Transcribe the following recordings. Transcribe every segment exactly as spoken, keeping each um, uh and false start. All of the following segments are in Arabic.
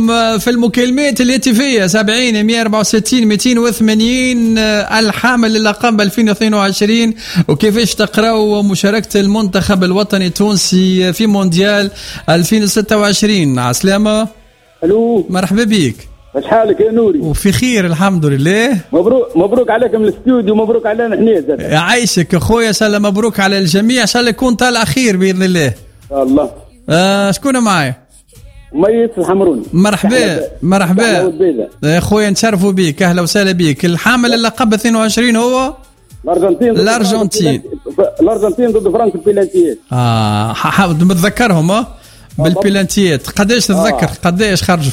رقم في المكالمات الهاتفية سبعين مئة وأربعة وستين مئتين وثمانين الحامل للقب ألفين واثنين وعشرين، وكيفاش تقرأوا مشاركة المنتخب الوطني التونسي في مونديال ألفين وستة وعشرين؟ عسلامة. الو مرحبا بك. اش حالك يا نوري؟ وفي خير الحمد لله. مبروك مبروك عليكم الاستوديو، مبروك علينا احنا زاد. يعيشك اخويا، ان شاء الله مبروك على الجميع، ان شاء الله يكون طال اخير باذن الله. الله. آه شكون معايا؟ ميت الحمروني. مرحبا مرحبا يا اخويا، نتشرفوا بك، اهلا وسهلا بك. الحامل اللقب اثنين وعشرين هو الارجنتين. الارجنتين الارجنتين ضد فرنسا البيلانتيات. اه حاول متذكرهم اه بالبيلانتيات. قداش تتذكر؟ قداش خرجوا؟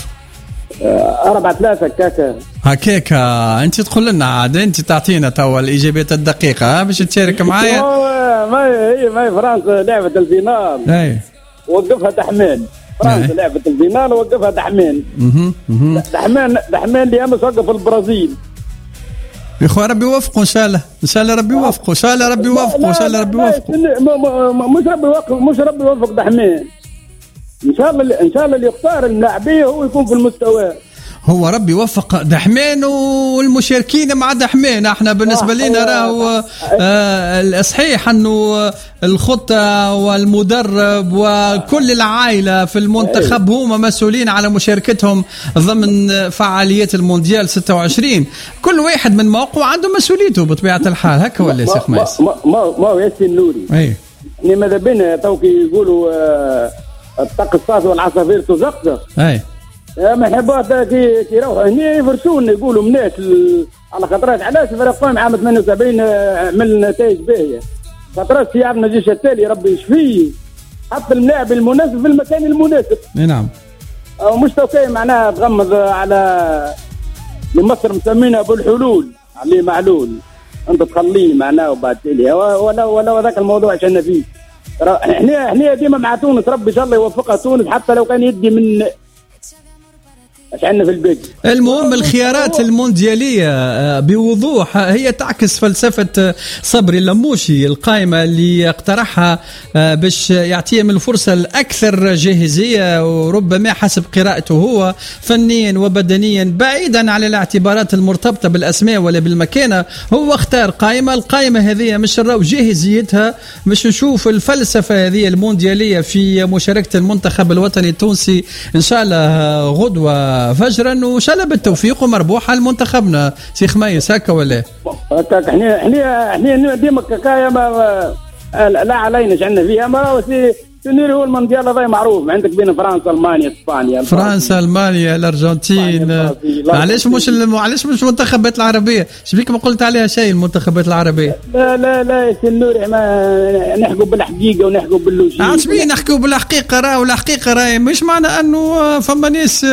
أربعة ثلاثة كاكا هكاك. أنت تقول لنا عاد، أنت تعطينا توا الإجابات الدقيقة باش تشارك معايا. ما هي ما هي فرنسا لعبة الفينال. أي وقفها دحمان. فرنسا لعبة الفينال ووقفها دحمان. دحمان دحمان اللي أمس وقف البرازيل. يا اخويا ربي يوفقه ان شاء الله، ان شاء الله ربي يوفقه، ان شاء الله ربي يوفقه، ان شاء الله ربي يوفقه. مش ربي يوفق، مش ربي يوفق دحمان. ان شاء الله ان شاء الله اللي يختار اللاعبيه هو يكون في المستوى. هو ربي يوفق دحمان والمشاركين مع دحمان. احنا بالنسبه لنا راهو آه صحيح انه الخطه والمدرب وكل العائله في المنتخب هم مسؤولين على مشاركتهم ضمن فعاليات المونديال ستة وعشرين. كل واحد من موقعه عنده مسؤوليته بطبيعه الحال، هكا ولا يا شيخ مايس؟ ما ما ما هو ياسين النوري. اي يعني ماذا بينا توكي يقولوا آه الطق الصاص والعصافير تزقزق. اي ما حبات كي كي يروحوا هنا يفرشون يقولوا مناش على خاطرات. علاش فريقهم عام ثمانية وسبعين عمل نتائج باهيه. خاطرات في عام الجيش التالي ربي يشفيه، حط اللاعب المناسب في المكان المناسب. نعم. او مش توكي معناها تغمض على لمصر مسمينها بالحلول عليه معلول، انت تخليه معناه وبعد تالي ولا ولا ذاك الموضوع عشان فيه. احنا احنا ديما مع تونس، ربي ان شاء الله يوفقها تونس حتى لو كان يدي من عندنا في البيت. المهم الخيارات المونديالية بوضوح هي تعكس فلسفة صبري اللموشي، القائمة اللي اقترحها باش يعطيهم الفرصة الأكثر جاهزية، وربما حسب قراءته هو فنيا وبدنيا بعيدا عن الاعتبارات المرتبطة بالأسماء ولا بالمكانة. هو اختار قائمة، القائمة هذه مش نراو جاهزيتها، مش نشوف الفلسفة هذه المونديالية في مشاركة المنتخب الوطني التونسي إن شاء الله غدوة فجرا، وشلب التوفيق ومربوحه لمنتخبنا. شيخ ميس هكا ولا؟ هكاك احنا احنا احنا ديما كاكايا ما لا علينا عندنا فيها. ما تنيري هو المونديال هذا معروف عندك بين فرنسا المانيا اسبانيا. فرنسا المانيا الارجنتين. علاش مش علاش مش المنتخبات العربيه؟ شبيك ما قلت عليها شيء المنتخبات العربيه؟ لا لا لا يا سنوري ما نحكوا بالحقيقه ونحكوا باللوجيك. علاش بيه نحكوا بالحقيقه؟ راه والحقيقه راهي مش معنى انه فما ناس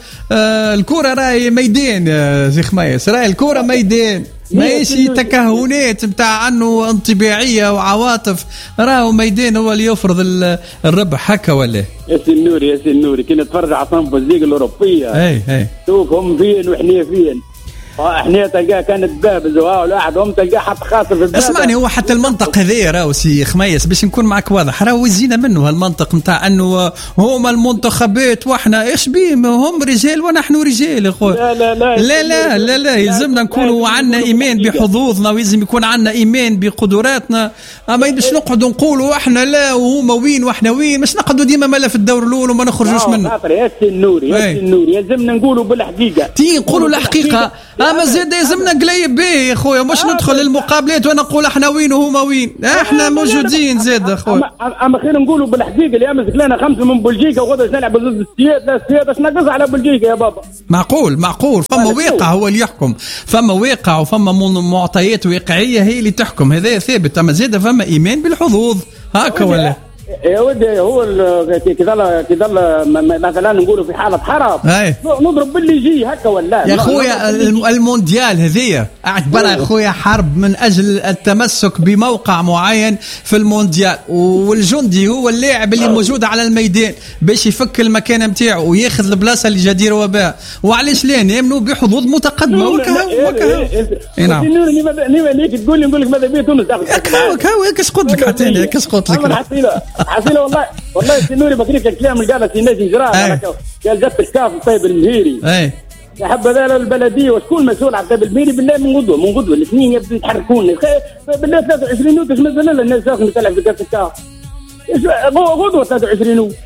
الكره راهي ميدان يا شيخ ميس، راهي الكره ميدان ماشي تكهنات نتاع انه انطباعيه وعواطف. راهو ميدان هو اللي يفرض الربح هكا ولا؟ يا سي النوري يا سي النوري كي نتفرج على صنف الليغا الاوروبيه اي اي شوف هم فين واحنا فين. احنا تلقاه كانت بابز وواحد هم تلقاه حط خاطر في الباب. اسمعني هو حتى المنطق هذا راهو سي خميس باش نكون معك واضح راهو زينا منه هالمنطق نتاع انه هما المنتخبات واحنا ايش بيهم هم رجال ونحن رجال يا خويا. لا لا لا لا لا لا, لا يلزمنا نكونوا عندنا ايمان بحظوظنا ويلزم يكون عندنا ايمان بقدراتنا. اما باش نقعدوا نقولوا احنا لا وهما وين واحنا وين، مش نقعدوا ديما ملا في الدور الاول وما نخرجوش منه. يا سي النوري يا سي النوري يلزمنا نقولوا بالحقيقه. تي نقولوا الحقيقه. اما زاد يلزمنا قليب به يا خويا، مش ندخل المقابلات ونقول احنا وين وهما وين. احنا موجودين زاد اخويا. اما خير نقولوا بالحقيقه اللي امس لنا خمسه من بلجيكا وغدا نلعب ضد السياد. لا السياد اش نقص على بلجيكا يا بابا. معقول معقول فما واقع هو اللي يحكم، فما واقع وفما معطيات واقعيه هي اللي تحكم، هذا ثابت. اما زاد فما ايمان بالحظوظ هكا ولا؟ يا ودي هو كذا كذا مثلا نقولوا في حاله حرب نضرب باللي يجي هكا ولا يا خويا. المونديال هذيا اعتبرها يا خويا حرب من اجل التمسك بموقع معين في المونديال، والجندي هو اللاعب اللي موجود على الميدان باش يفك المكان نتاعو وياخذ البلاصه اللي جدير بها. وعلاش لا نامنوا بحظوظ متقدمه وكا وكا. اي نعم ليك تقول لي نقول لك ماذا بيه تونس تاخذ هكا كاش قلت لك حتى كاش قلت لك حسيله والله والله سنوري بكريك الكلام اللي قالت الناس جراه قال جت الكاف طيب المهيري اي يا حبذا البلديه وشكون مسؤول على طيب المهيري بالله من غدوه من غدوه الاثنين يبدوا يتحركون بالله ثلاثة وعشرين نوت مثلا الناس تاخذ تلعب في كاس الكاف غدوه ثلاثة وعشرين نوت.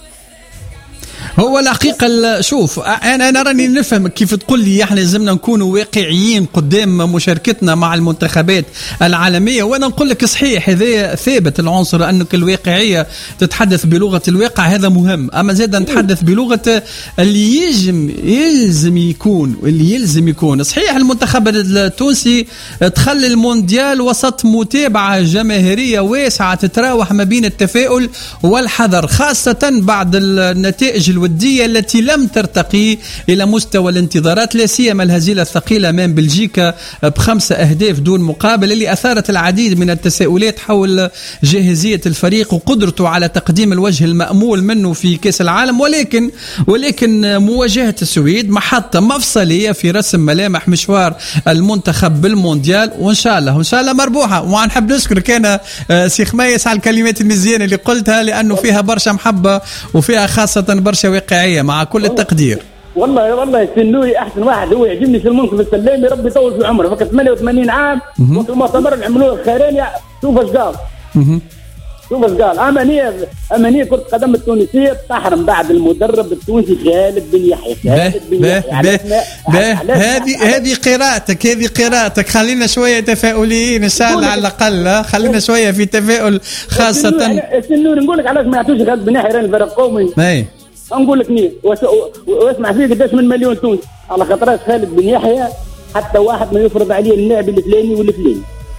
هو الحقيقة شوف أنا أنا راني نفهم كيف تقول لي إحنا لازمنا نكونوا واقعيين قدام مشاركتنا مع المنتخبات العالمية، وأنا نقول لك صحيح هذا ثابت العنصر أنك الواقعية تتحدث بلغة الواقع هذا مهم، أما زاد نتحدث بلغة اللي يجم يلزم يكون واللي يلزم يكون. صحيح المنتخب التونسي تخلي المونديال وسط متابعة جماهيرية واسعة تتراوح ما بين التفاؤل والحذر، خاصة بعد النتائج الودية التي لم ترتقي إلى مستوى الانتظارات، لا سيما الهزيمة الثقيلة أمام بلجيكا بخمسة أهداف دون مقابل، اللي أثارت العديد من التساؤلات حول جاهزية الفريق وقدرته على تقديم الوجه المأمول منه في كأس العالم. ولكن ولكن مواجهة السويد محطة مفصلية في رسم ملامح مشوار المنتخب بالمونديال، وإن شاء الله وإن شاء الله مربوحة. ونحب نشكرك أنا سي خميس على الكلمات المزيانة اللي قلتها، لأنه فيها برشا محبة وفيها خاصة برشا واقعية مع كل التقدير. والله والله السنوري احسن واحد هو يعجبني في المنصب السلامي، ربي يطول في عمره، فكر ثمانية وثمانين عام وفي المؤتمر اللي عملوه الخيراني شوف ايش قال شوف ايش قال امانيه امانيه كرة القدم التونسيه تحرم بعد المدرب التونسي خالد بن يحيى. خالد بن يحيى هذه هذه قراءتك هذه قراءتك خلينا شويه تفاؤليين ان شاء الله على الاقل، خلينا شويه في تفاؤل خاصه. السنوري نقول لك علاش ما يعطوش خالد بن يحيى الفريق القومي، اي نقول لك نيه واسمع فيه قداش من مليون تونسي على خاطرات خالد بن يحيى، حتى واحد ما يفرض عليه اللاعب الفلاني والفلاني.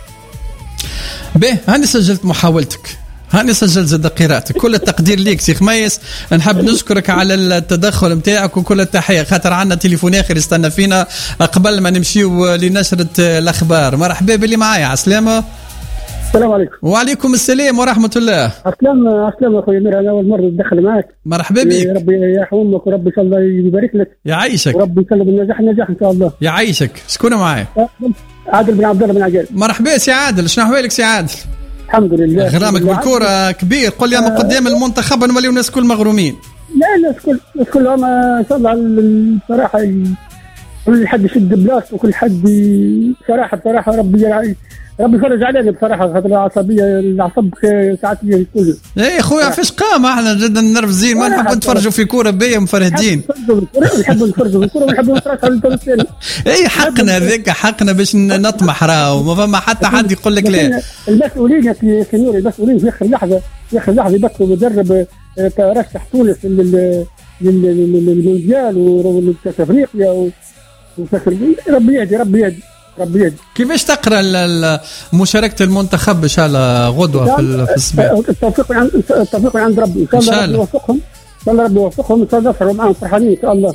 به هاني سجلت محاولتك، هاني سجلت زاد قراءتك، كل التقدير ليك سي خميس، نحب نشكرك على التدخل متاعك وكل التحية، خاطر عنا تليفون آخر يستنى فينا قبل ما نمشيو لنشرة الأخبار. مرحبا باللي معايا. عسلامة. السلام عليكم. وعليكم السلام ورحمة الله. أسلام أسلام أخوي أمير، أنا أول مرة أتدخل معك. مرحبا بك. ربي يحفظك وربي إن شاء الله يبارك لك. يعيشك. وربي يسلم النجاح النجاح إن شاء الله. يعيشك. شكون معايا؟ عادل بن عبد الله بن عجال. مرحبا سي عادل، شنو أحوالك سي عادل؟ الحمد لله. غرامك بالكرة كبير، قل لي من قدام المنتخب نوليو الناس كل مغرومين. لا الناس كل الناس كلهم إن شاء الله الصراحة كل حد يشد بلاصته وكل حد بصراحة بصراحة ربي يرعي ربي يفرج علينا بصراحه، خاطر العصبيه العصب ساعات يكون. اي خويا فاش قام احنا جدا نرفزين، ما نحب نتفرجوا في كوره بيا مفرهدين. نحب نتفرجوا في الكوره ونحب نتفرجوا على الثاني. اي حقنا هذاك حقنا باش نطمح راهو، ما فما حتى حد يقول لك لا. المسؤولين يا سنوري المسؤولين في اخر لحظه في اخر لحظه يبكوا مدرب ترشح تونس للمونديال وكاس افريقيا وكاس ربي يهدي ربي يهدي ربي يهدي. كيفاش تقرا مشاركه المنتخب ان شاء الله غدوه في السباق؟ التوفيق عند التوفيق عند ربي ان شاء الله، ربي يوفقهم ان شاء الله، ربي يوفقهم ان شاء الله يفرحوا معاهم فرحانين ان شاء الله.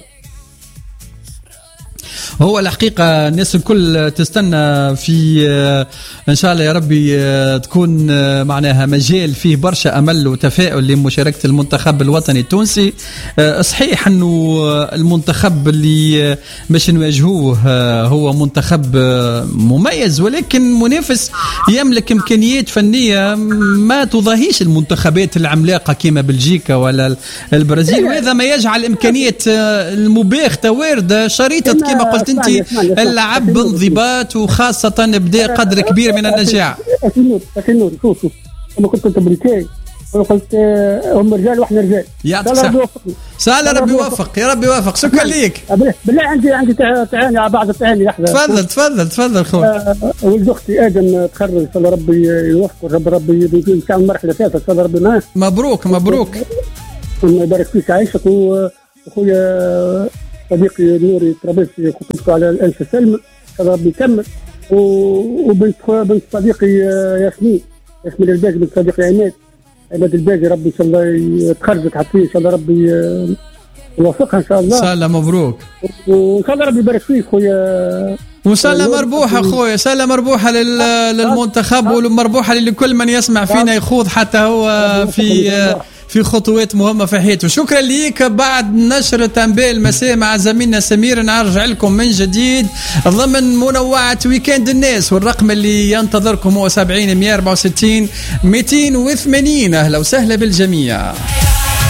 هو الحقيقة الناس الكل تستنى في إن شاء الله يا ربي تكون معناها مجال فيه برشا أمل وتفاؤل لمشاركة المنتخب الوطني التونسي. صحيح أنه المنتخب اللي باش نواجهوه هو منتخب مميز، ولكن منافس يملك إمكانيات فنية ما تضاهيش المنتخبات العملاقة كما بلجيكا ولا البرازيل، وهذا ما يجعل إمكانيات المباغتة واردة شريطة كما قلت انت اللعب بانضباط وخاصه بدا قدر كبير من النجاح. اكيد اكيد شوف شوف انا كنت كنت امريكي وقلت هم رجال واحنا رجال. يعطيك الصحة. سهل ربي يوفق يا ربي يوفق. شكرا ليك. بالله عندي عندي تعاني على بعض التعاني لحظه. تفضل تفضل تفضل خويا. ولد اختي ادم تخرج ان شاء الله ربي يوفقه، ربي ربي يجيب كان مرحله ثالثه ان شاء الله ربي معاه. مبروك مبروك. الله يبارك فيك عايشك. واخويا صديقي نوري ترابيزي خطبته على الأنف سلم ربي يكمل، وبنت بنت صديقي ياسمين ياسمين الباجي بنت صديقي عماد عماد الباجي ربي ان شاء الله تخرجت حتى ان شاء الله ربي يوفقها ان شاء الله. ان شاء الله مبروك، وان شاء الله ربي يبارك فيك خويا. وان شاء الله مربوحه خويا، ان شاء الله مربوحه للمنتخب ومربوحه لكل من يسمع فينا يخوض حتى هو في في خطوات مهمة في حياته. شكرا ليك. بعد نشر تنبيه المساء مع زميلنا سمير نرجع لكم من جديد ضمن منوعة ويكند الناس، والرقم اللي ينتظركم هو سبعين مئة وأربعة وستين مئتين وثمانين. أهلا وسهلا بالجميع.